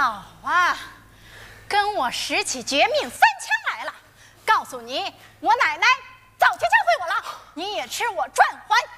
好啊，跟我拾起绝命3枪来了！告诉你，我奶奶早就教会我了，你也吃我转还